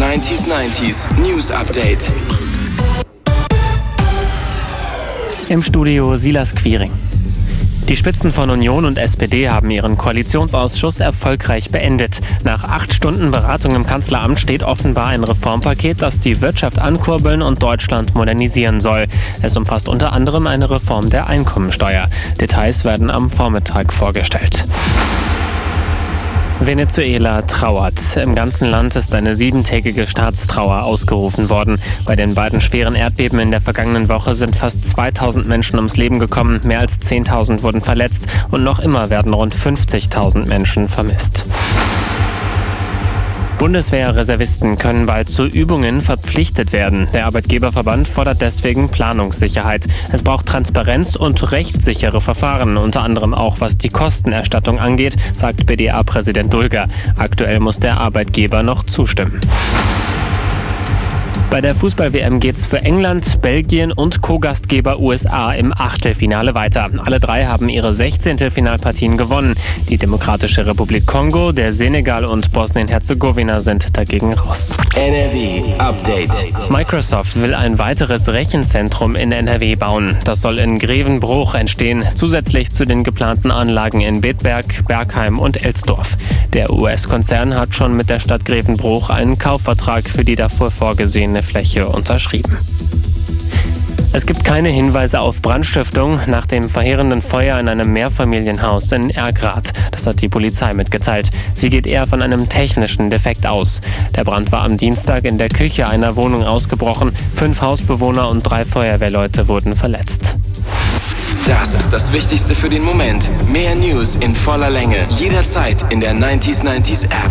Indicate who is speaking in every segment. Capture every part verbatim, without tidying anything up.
Speaker 1: neunzig neunzig News Update.
Speaker 2: Im Studio Silas Quiring. Die Spitzen von Union und S P D haben ihren Koalitionsausschuss erfolgreich beendet. Nach acht Stunden Beratung im Kanzleramt steht offenbar ein Reformpaket, das die Wirtschaft ankurbeln und Deutschland modernisieren soll. Es umfasst unter anderem eine Reform der Einkommensteuer. Details werden am Vormittag vorgestellt. Venezuela trauert. Im ganzen Land ist eine siebentägige Staatstrauer ausgerufen worden. Bei den beiden schweren Erdbeben in der vergangenen Woche sind fast zweitausend Menschen ums Leben gekommen, mehr als zehntausend wurden verletzt und noch immer werden rund fünfzigtausend Menschen vermisst. Bundeswehrreservisten können bald zu Übungen verpflichtet werden. Der Arbeitgeberverband fordert deswegen Planungssicherheit. Es braucht Transparenz und rechtssichere Verfahren, unter anderem auch was die Kostenerstattung angeht, sagt B D A-Präsident Dulger. Aktuell muss der Arbeitgeber noch zustimmen. Bei der Fußball-W M geht's für England, Belgien und Co-Gastgeber U S A im Achtelfinale weiter. Alle drei haben ihre sechzehnten Finalpartien gewonnen. Die Demokratische Republik Kongo, der Senegal und Bosnien-Herzegowina sind dagegen raus.
Speaker 1: N R W Update.
Speaker 2: Microsoft will ein weiteres Rechenzentrum in N R W bauen. Das soll in Grevenbruch entstehen, zusätzlich zu den geplanten Anlagen in Bedberg, Bergheim und Elsdorf. Der U S-Konzern hat schon mit der Stadt Grevenbruch einen Kaufvertrag für die davor vorgesehene Fläche unterschrieben. Es gibt keine Hinweise auf Brandstiftung nach dem verheerenden Feuer in einem Mehrfamilienhaus in Erkrath. Das hat die Polizei mitgeteilt. Sie geht eher von einem technischen Defekt aus. Der Brand war am Dienstag in der Küche einer Wohnung ausgebrochen. Fünf Hausbewohner und drei Feuerwehrleute wurden verletzt.
Speaker 1: Das ist das Wichtigste für den Moment. Mehr News in voller Länge. Jederzeit in der neunzig neunzig App.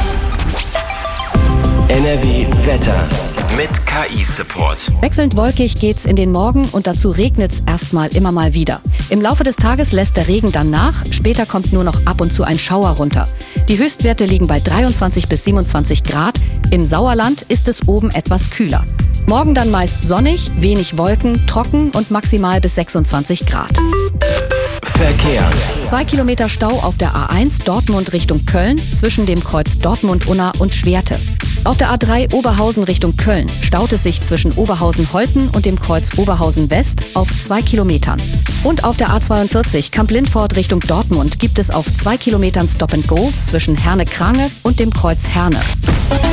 Speaker 1: N R W Wetter mit K I-Support.
Speaker 3: Wechselnd wolkig geht's in den Morgen und dazu regnet's erstmal immer mal wieder. Im Laufe des Tages lässt der Regen dann nach, später kommt nur noch ab und zu ein Schauer runter. Die Höchstwerte liegen bei dreiundzwanzig bis siebenundzwanzig Grad. Im Sauerland ist es oben etwas kühler. Morgen dann meist sonnig, wenig Wolken, trocken und maximal bis sechsundzwanzig Grad.
Speaker 1: Verkehr.
Speaker 3: Zwei Kilometer Stau auf der A eins Dortmund Richtung Köln zwischen dem Kreuz Dortmund-Unna und Schwerte. Auf der A drei Oberhausen Richtung Köln staut es sich zwischen Oberhausen-Holten und dem Kreuz Oberhausen-West auf zwei Kilometern. Und auf der A zweiundvierzig Kamp-Lindfort Richtung Dortmund gibt es auf zwei Kilometern Stop and Go zwischen Herne-Krange und dem Kreuz Herne.